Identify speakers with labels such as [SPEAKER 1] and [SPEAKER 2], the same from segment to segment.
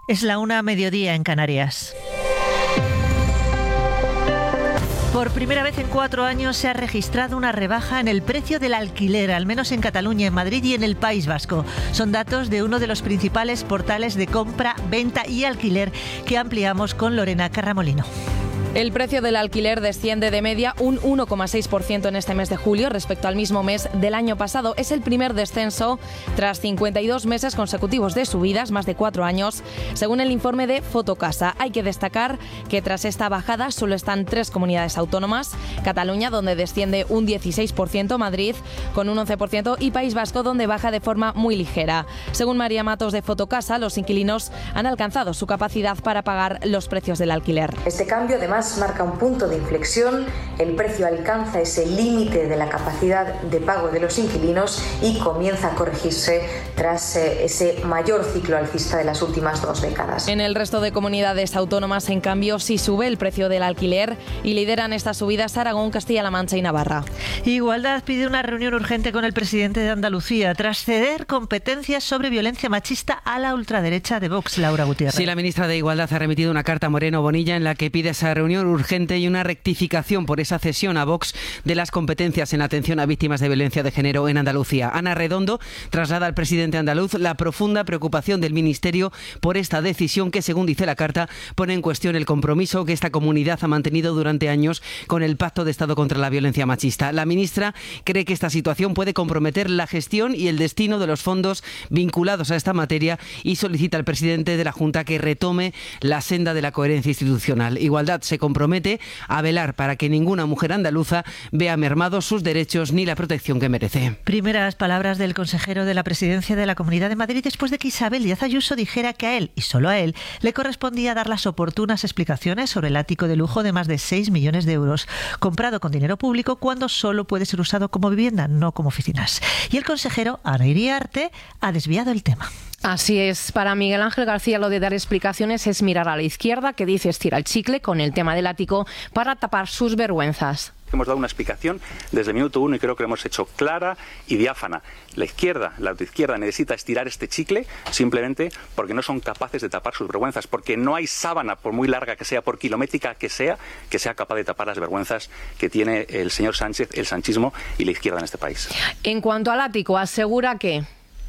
[SPEAKER 1] Es la 1:00 en Canarias. Por primera vez en 4 años se ha registrado una rebaja en el precio del alquiler, al menos en Cataluña, en Madrid y en el País Vasco. Son datos de uno de los principales portales de compra, venta y alquiler que ampliamos con Lorena Carramolino.
[SPEAKER 2] El precio del alquiler desciende de media un 1,6% en este mes de julio respecto al mismo mes del año pasado. Es el primer descenso tras 52 meses consecutivos de subidas, más de 4 años, según el informe de Fotocasa. Hay que destacar que tras esta bajada solo están 3 comunidades autónomas: Cataluña, donde desciende un 16%, Madrid con un 11% y País Vasco, donde baja de forma muy ligera. Según María Matos de Fotocasa, los inquilinos han alcanzado su capacidad para pagar los precios del alquiler.
[SPEAKER 3] Este cambio además marca un punto de inflexión. El precio alcanza ese límite de la capacidad de pago de los inquilinos y comienza a corregirse tras ese mayor ciclo alcista de las últimas 2 décadas.
[SPEAKER 2] En el resto de comunidades autónomas, en cambio, sí sube el precio del alquiler y lideran estas subidas Aragón, Castilla-La Mancha y Navarra.
[SPEAKER 1] Igualdad pide una reunión urgente con el presidente de Andalucía tras ceder competencias sobre violencia machista a la ultraderecha de Vox, Laura Gutiérrez.
[SPEAKER 4] Sí, la ministra de Igualdad ha remitido una carta a Moreno Bonilla en la que pide esa reunión urgente y una rectificación por esa cesión a Vox de las competencias en atención a víctimas de violencia de género en Andalucía. Ana Redondo traslada al presidente andaluz la profunda preocupación del Ministerio por esta decisión que, según dice la carta, pone en cuestión el compromiso que esta comunidad ha mantenido durante años con el Pacto de Estado contra la Violencia Machista. La ministra cree que esta situación puede comprometer la gestión y el destino de los fondos vinculados a esta materia y solicita al presidente de la Junta que retome la senda de la coherencia institucional. Igualdad se compromete a velar para que ninguna mujer andaluza vea mermados sus derechos ni la protección que merece.
[SPEAKER 1] Primeras palabras del consejero de la Presidencia de la Comunidad de Madrid después de que Isabel Díaz Ayuso dijera que a él, y solo a él, le correspondía dar las oportunas explicaciones sobre el ático de lujo de más de 6 millones de euros, comprado con dinero público cuando solo puede ser usado como vivienda, no como oficinas. Y el consejero, Ana Iriarte, ha desviado el tema.
[SPEAKER 5] Así es, para Miguel Ángel García lo de dar explicaciones es mirar a la izquierda, que dice estira el chicle con el tema del ático para tapar sus vergüenzas.
[SPEAKER 6] Hemos dado una explicación desde el minuto 1 y creo que lo hemos hecho clara y diáfana. La autoizquierda necesita estirar este chicle simplemente porque no son capaces de tapar sus vergüenzas, porque no hay sábana, por muy larga que sea, por kilométrica que sea capaz de tapar las vergüenzas que tiene el señor Sánchez, el sanchismo y la izquierda en este país.
[SPEAKER 5] En cuanto al ático, asegura que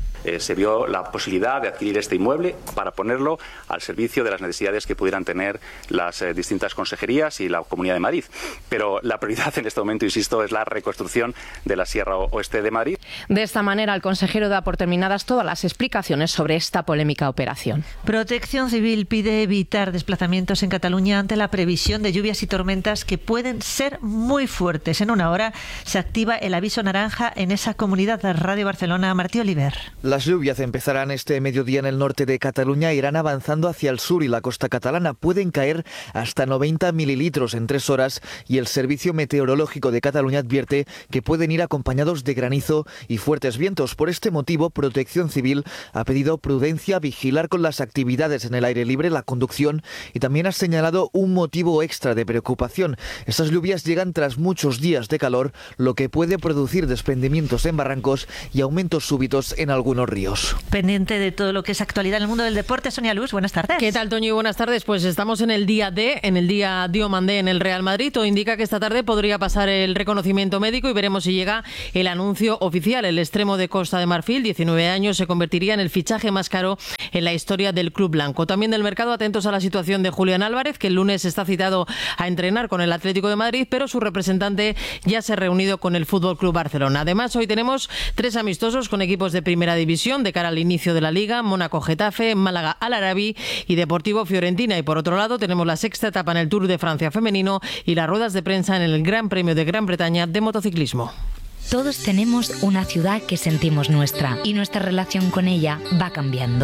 [SPEAKER 6] se vio la posibilidad de adquirir este inmueble para ponerlo al servicio de las necesidades que pudieran tener las distintas consejerías y la Comunidad de Madrid. Pero la prioridad en este momento, insisto, es la reconstrucción de la Sierra Oeste de Madrid.
[SPEAKER 5] De esta manera, el consejero da por terminadas todas las explicaciones sobre esta polémica operación.
[SPEAKER 1] Protección Civil pide evitar desplazamientos en Cataluña ante la previsión de lluvias y tormentas que pueden ser muy fuertes. En una hora se activa el aviso naranja en esa comunidad. Radio Barcelona, Martí Oliver.
[SPEAKER 7] Las lluvias empezarán este mediodía en el norte de Cataluña e irán avanzando hacia el sur y la costa catalana. Pueden caer hasta 90 mililitros en 3 horas y el Servicio Meteorológico de Cataluña advierte que pueden ir acompañados de granizo y fuertes vientos. Por este motivo, Protección Civil ha pedido prudencia, vigilar con las actividades en el aire libre, la conducción y también ha señalado un motivo extra de preocupación. Estas lluvias llegan tras muchos días de calor, lo que puede producir desprendimientos en barrancos y aumentos súbitos en algunos ríos.
[SPEAKER 1] Pendiente de todo lo que es actualidad en el mundo del deporte, Sonia Luz, buenas tardes.
[SPEAKER 8] ¿Qué tal, Toño? Buenas tardes. Pues estamos en el día D, en el día Diomandé en el Real Madrid. Todo indica que esta tarde podría pasar el reconocimiento médico y veremos si llega el anuncio oficial. El extremo de Costa de Marfil, 19 años, se convertiría en el fichaje más caro en la historia del club blanco. También del mercado, atentos a la situación de Julián Álvarez, que el lunes está citado a entrenar con el Atlético de Madrid, pero su representante ya se ha reunido con el Fútbol Club Barcelona. Además, hoy tenemos 3 amistosos con equipos de primera división de cara al inicio de la Liga: Mónaco-Getafe, Málaga-Al-Arabi y Deportivo-Fiorentina. Y por otro lado tenemos la 6ª etapa en el Tour de Francia femenino y las ruedas de prensa en el Gran Premio de Gran Bretaña de motociclismo.
[SPEAKER 9] Todos tenemos una ciudad que sentimos nuestra y nuestra relación con ella va cambiando.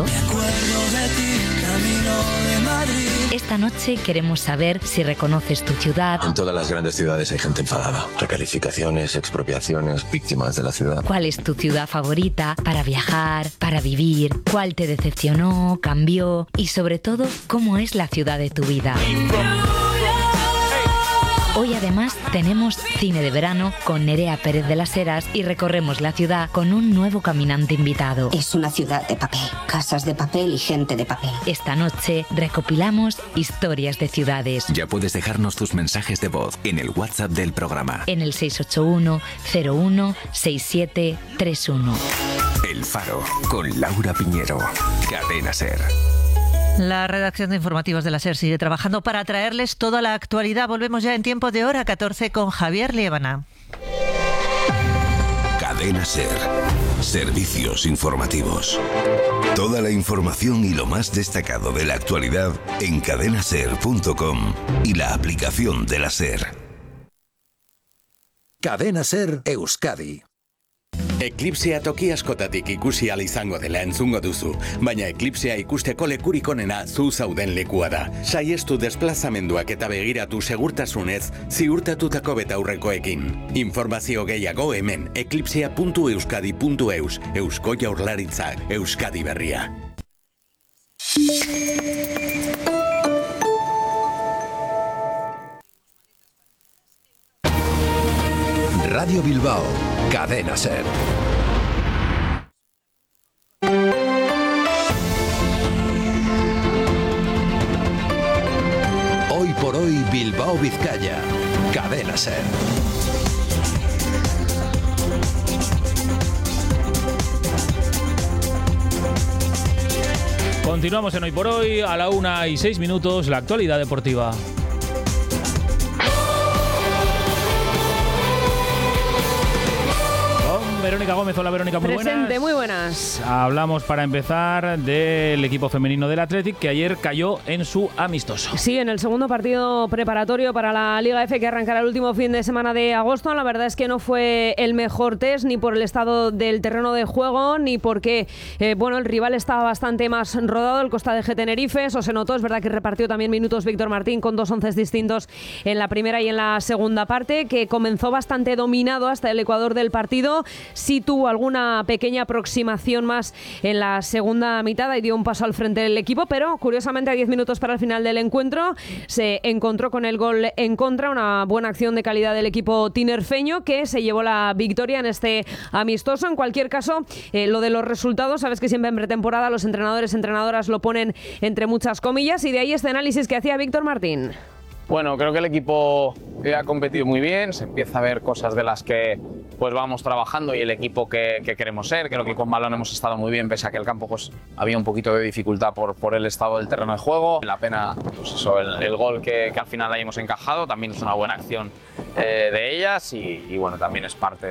[SPEAKER 9] Esta noche queremos saber si reconoces tu ciudad.
[SPEAKER 10] En todas las grandes ciudades hay gente enfadada. Recalificaciones, expropiaciones, víctimas de la ciudad.
[SPEAKER 9] ¿Cuál es tu ciudad favorita para viajar, para vivir? ¿Cuál te decepcionó, cambió? Y sobre todo, ¿cómo es la ciudad de tu vida? Hoy además tenemos cine de verano con Nerea Pérez de las Heras y recorremos la ciudad con un nuevo caminante invitado.
[SPEAKER 11] Es una ciudad de papel, casas de papel y gente de papel.
[SPEAKER 9] Esta noche recopilamos historias de ciudades.
[SPEAKER 12] Ya puedes dejarnos tus mensajes de voz en el WhatsApp del programa.
[SPEAKER 9] En el 681 01 6731.
[SPEAKER 12] El Faro, con Laura Piñero. Cadena SER.
[SPEAKER 1] La redacción de informativos de la SER sigue trabajando para traerles toda la actualidad. Volvemos ya en tiempo de hora 14 con Javier Liébana.
[SPEAKER 13] Cadena SER. Servicios informativos. Toda la información y lo más destacado de la actualidad en cadenaser.com y la aplicación de la SER.
[SPEAKER 14] Cadena SER Euskadi. Eklipsea toki askotatik ikusi ahal izango dela entzungo duzu, baina eklipsea ikusteko lekurik onena zu zauden lekua da. Saiestu desplazamenduak eta begiratu segurtasunez ziurtatutako betaurrekoekin. Informazio gehiago hemen eklipsea.euskadi.eus. Eusko Jaurlaritzak, Euskadi berria.
[SPEAKER 15] Radio Bilbao, Cadena SER. Hoy por hoy Bilbao Vizcaya, Cadena SER.
[SPEAKER 16] Continuamos en Hoy por Hoy, a la 1:06, la actualidad deportiva. Verónica Gómez. Hola Verónica, muy buenas.
[SPEAKER 17] Presente, muy buenas.
[SPEAKER 16] Hablamos para empezar del equipo femenino del Athletic que ayer cayó en su amistoso.
[SPEAKER 17] Sí, en el segundo partido preparatorio para la Liga F que arrancará el último fin de semana de agosto. La verdad es que no fue el mejor test ni por el estado del terreno de juego ni porque el rival estaba bastante más rodado, el Costa de G Tenerife. Eso se notó, es verdad que repartió también minutos Víctor Martín con 2 onces distintos en la primera y en la segunda parte, que comenzó bastante dominado hasta el ecuador del partido. Sí tuvo alguna pequeña aproximación más en la segunda mitad y dio un paso al frente del equipo, pero curiosamente a 10 minutos para el final del encuentro se encontró con el gol en contra, una buena acción de calidad del equipo tinerfeño que se llevó la victoria en este amistoso. En cualquier caso, lo de los resultados, sabes que siempre en pretemporada los entrenadores, entrenadoras lo ponen entre muchas comillas, y de ahí este análisis que hacía Víctor Martín.
[SPEAKER 18] Bueno, creo que el equipo ha competido muy bien, se empieza a ver cosas de las que pues vamos trabajando y el equipo que queremos ser. Creo que con balón hemos estado muy bien, pese a que el campo pues había un poquito de dificultad por el estado del terreno de juego. La pena, pues eso, el gol que al final ahí hemos encajado, también es una buena acción de ellas y bueno, también es parte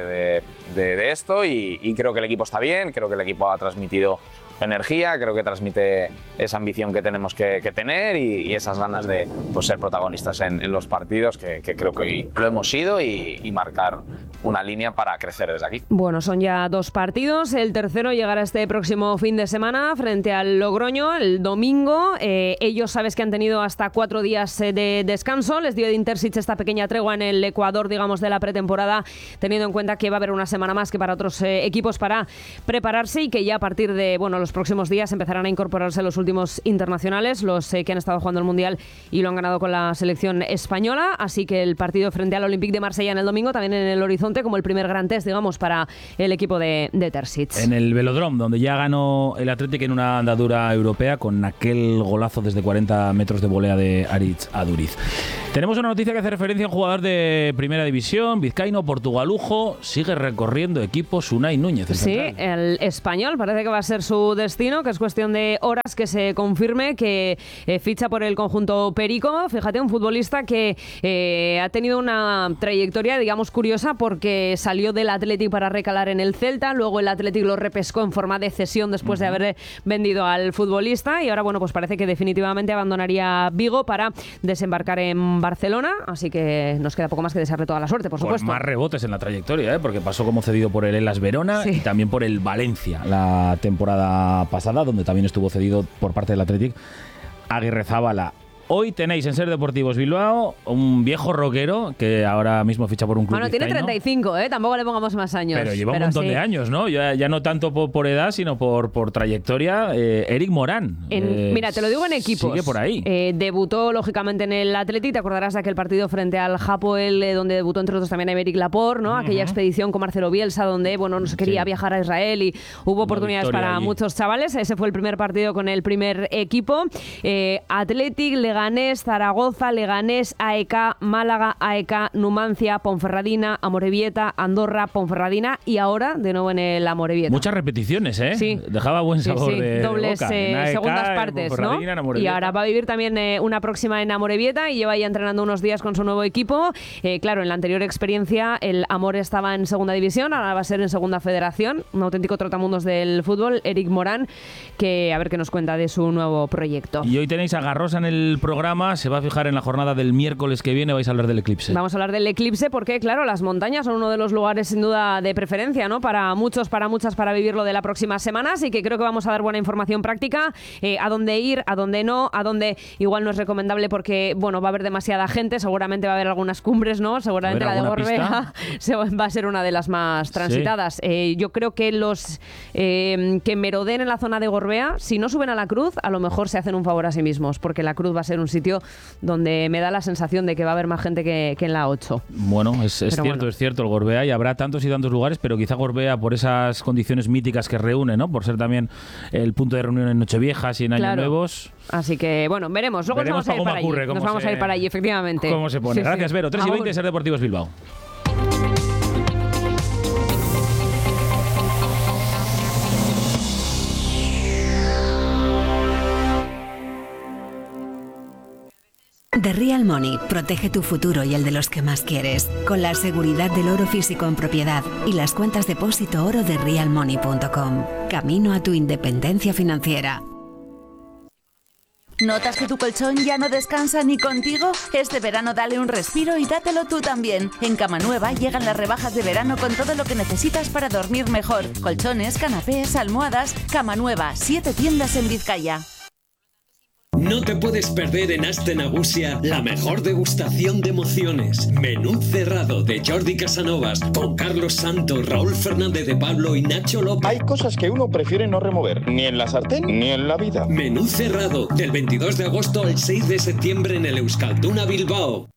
[SPEAKER 18] de esto y creo que el equipo está bien, creo que el equipo ha transmitido energía, creo que transmite esa ambición que tenemos que tener y esas ganas de pues, ser protagonistas en los partidos que creo que hoy lo hemos sido y marcar una línea para crecer desde aquí.
[SPEAKER 17] Bueno, son ya 2 partidos, el tercero llegará este próximo fin de semana frente al Logroño el domingo. Ellos sabes que han tenido hasta 4 días de descanso, les dio de Intersic esta pequeña tregua en el Ecuador, digamos, de la pretemporada, teniendo en cuenta que va a haber una semana más que para otros equipos para prepararse y que ya a partir de los próximos días empezarán a incorporarse los últimos internacionales, los que han estado jugando el Mundial y lo han ganado con la selección española, así que el partido frente al Olympique de Marsella en el domingo también en el horizonte como el primer gran test, digamos, para el equipo de Terzic.
[SPEAKER 16] En el Velodrome, donde ya ganó el Athletic en una andadura europea con aquel golazo desde 40 metros de volea de Aritz Aduriz. Tenemos una noticia que hace referencia a un jugador de primera división, vizcaíno, portugalujo, sigue recorriendo equipos Unai Núñez.
[SPEAKER 17] Sí, el español parece que va a ser su destino, que es cuestión de horas que se confirme que ficha por el conjunto perico. Fíjate, un futbolista que ha tenido una trayectoria, digamos, curiosa, porque salió del Athletic para recalar en el Celta, luego el Athletic lo repescó en forma de cesión después de haber vendido al futbolista y ahora, pues parece que definitivamente abandonaría Vigo para desembarcar en Barcelona, así que nos queda poco más que desearle toda la suerte, por supuesto.
[SPEAKER 16] Más rebotes en la trayectoria, porque pasó como cedido por el Hellas Verona y también por el Valencia la temporada pasada, donde también estuvo cedido por parte del Athletic Aguirrezabala. Hoy tenéis en Ser Deportivos Bilbao un viejo rockero que ahora mismo ficha por un club.
[SPEAKER 17] Bueno, tiene 35, tampoco le pongamos más años.
[SPEAKER 16] Pero lleva un montón de años, ¿no? Ya no tanto por edad, sino por trayectoria. Eric Morán.
[SPEAKER 17] Mira, te lo digo en equipos.
[SPEAKER 16] Sigue por ahí.
[SPEAKER 17] Debutó, lógicamente, en el Athletic. Te acordarás de aquel partido frente al Hapoel, donde debutó, entre otros, también Aymeric Laporte, ¿no? Aquella expedición con Marcelo Bielsa, donde, no se quería viajar a Israel y hubo oportunidades para muchos chavales. Ese fue el primer partido con el primer equipo. Athletic, Leganés, Zaragoza, Leganés, AEK, Málaga, AEK, Numancia, Ponferradina, Amorebieta, Andorra, Ponferradina y ahora de nuevo en el Amorebieta.
[SPEAKER 16] Muchas repeticiones, ¿eh?
[SPEAKER 17] Sí.
[SPEAKER 16] Dejaba buen sabor de
[SPEAKER 17] dobles
[SPEAKER 16] boca.
[SPEAKER 17] segundas partes, ¿no? Y ahora va a vivir también una próxima en Amorebieta y lleva ya entrenando unos días con su nuevo equipo. Claro, en la anterior experiencia el Amor estaba en segunda división, ahora va a ser en segunda federación. Un auténtico trotamundos del fútbol, Eric Morán, que a ver qué nos cuenta de su nuevo proyecto.
[SPEAKER 16] Y hoy tenéis a Garrosa en el programa, se va a fijar en la jornada del miércoles que viene, vais a hablar del eclipse.
[SPEAKER 17] Vamos a hablar del eclipse porque, claro, las montañas son uno de los lugares sin duda de preferencia, ¿no? Para muchos, para muchas, para vivirlo de la próxima semana, así que creo que vamos a dar buena información práctica, a dónde ir, a dónde no, a dónde igual no es recomendable porque, va a haber demasiada gente, seguramente va a haber algunas cumbres, ¿no? Seguramente la de Gorbea va a ser una de las más transitadas. Sí. Yo creo que los que merodeen en la zona de Gorbea, si no suben a la Cruz, a lo mejor se hacen un favor a sí mismos, porque la Cruz va a ser un sitio donde me da la sensación de que va a haber más gente que en la 8.
[SPEAKER 16] Bueno, es cierto, el Gorbea, y habrá tantos y tantos lugares, pero quizá Gorbea, por esas condiciones míticas que reúne, ¿no? Por ser también el punto de reunión en Nocheviejas y en Años Nuevos.
[SPEAKER 17] Así que, veremos. Luego nos vamos a ir para allí. Nos vamos a ir para allí, efectivamente.
[SPEAKER 16] ¿Cómo se pone? Gracias, Vero. 3:20, Ser Deportivos Bilbao.
[SPEAKER 19] The Real Money protege tu futuro y el de los que más quieres, con la seguridad del oro físico en propiedad y las cuentas depósito oro de realmoney.com. Camino a tu independencia financiera.
[SPEAKER 20] ¿Notas que tu colchón ya no descansa ni contigo? Este verano dale un respiro y dátelo tú también. En Cama Nueva llegan las rebajas de verano con todo lo que necesitas para dormir mejor. Colchones, canapés, almohadas. Cama Nueva, 7 tiendas en Vizcaya.
[SPEAKER 21] No te puedes perder en Aste Nagusia la mejor degustación de emociones. Menú cerrado de Jordi Casanovas con Carlos Santos, Raúl Fernández de Pablo y Nacho López.
[SPEAKER 22] Hay cosas que uno prefiere no remover, ni en la sartén ni en la vida.
[SPEAKER 21] Menú cerrado del 22 de agosto al 6 de septiembre en el Euskalduna Bilbao.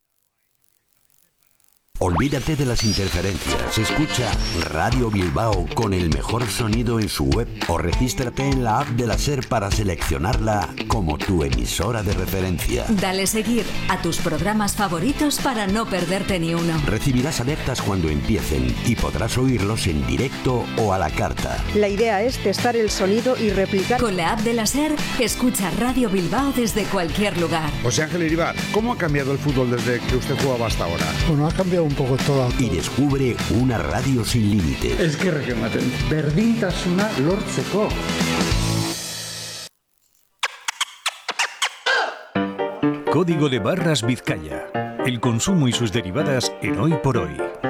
[SPEAKER 23] Olvídate de las interferencias. Escucha Radio Bilbao con el mejor sonido en su web o regístrate en la app de la SER para seleccionarla como tu emisora de referencia.
[SPEAKER 19] Dale seguir a tus programas favoritos para no perderte ni uno.
[SPEAKER 23] Recibirás alertas cuando empiecen y podrás oírlos en directo o a la carta.
[SPEAKER 24] La idea es testar el sonido y replicar.
[SPEAKER 19] Con la app de la SER, escucha Radio Bilbao desde cualquier lugar.
[SPEAKER 25] José Ángel Iribar, ¿cómo ha cambiado el fútbol desde que usted jugaba hasta ahora?
[SPEAKER 26] Bueno, ha cambiado un poco todo.
[SPEAKER 23] Y descubre una radio sin límites.
[SPEAKER 26] Es que berdintasuna lortzeko.
[SPEAKER 27] Código de Barras Vizcaya. El consumo y sus derivadas en Hoy por Hoy.